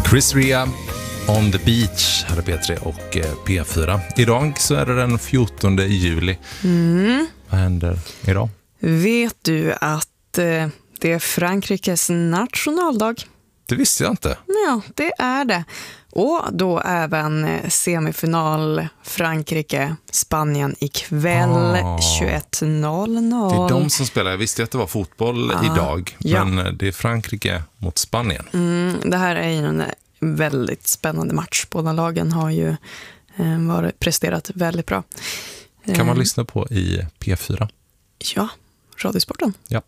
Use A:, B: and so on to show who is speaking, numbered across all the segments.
A: Chris Rea, On the Beach, här är P3 och P4. Idag så är det den 14 juli. Vad händer idag?
B: Vet du att det är Frankrikes nationaldag?
A: Det visste jag inte.
B: Ja, det är det. Och då även semifinal Frankrike-Spanien ikväll 21:00.
A: Det är de som spelar. Jag visste att det var fotboll idag. Men det är Frankrike mot Spanien.
B: Det här är ju en väldigt spännande match. Båda lagen har ju presterat väldigt bra.
A: Kan man lyssna på i P4?
B: Ja, Radiosporten.
A: Ja.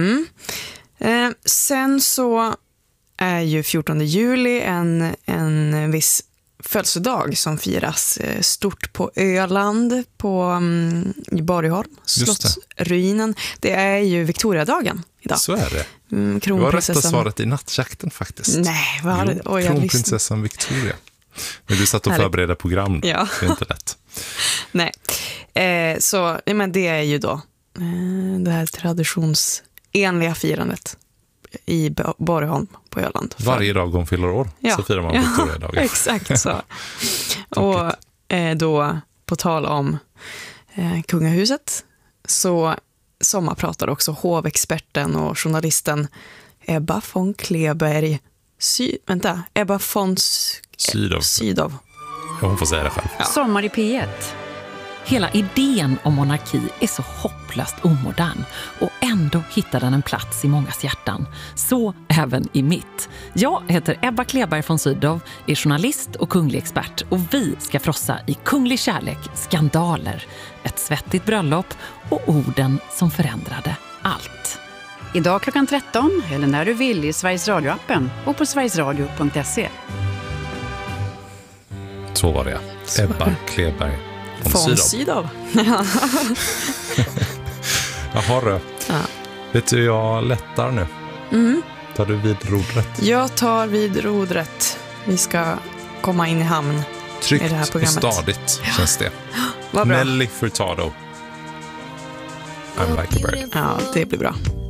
B: Sen så är ju 14 juli en viss födelsedag som firas stort på Öland, i Borgholm, slottsruinen. Det är ju Victoriadagen idag.
A: Så är det. Det var rätta svaret i nattjakten faktiskt.
B: Nej, vad har det?
A: Kronprinsessan Victoria. Men du satt och förberedde program då.
B: Ja.
A: Det är inte lätt.
B: Nej. Men det är ju då det här traditionsenliga firandet i Borgholm på Öland.
A: Varje dag hon fyller år så firar man Victoriadagen.
B: Exakt så. Och då på tal om kungahuset så sommarpratar också hovexperten och journalisten Ebba von Kleberg Ebba von Sydow.
A: Hon får säga det själv.
C: Ja. Sommar i P1. Hela idén om monarki är så hopplöst omodern och ändå hittar den en plats i mångas hjärtan. Så även i mitt. Jag heter Ebba Kleberg von Sydow, är journalist och kunglig expert och vi ska frossa i kunglig kärlek, skandaler, ett svettigt bröllop och orden som förändrade allt.
D: Idag klockan 13 eller när du vill i Sveriges Radio-appen och på sverigesradio.se.
A: Så var det. Ebba Kleberg
B: von Sydow.
A: Jaha då. Ja. Vet du, jag lättar nu. Tar du vid rodret?
B: Jag tar vid rodret. Vi ska komma in i hamn.
A: Tryggt
B: i det här programmet.
A: Och stadigt känns det.
B: Vad bra.
A: Nelly Furtado. I'm like a bird.
B: Ja, det blir bra.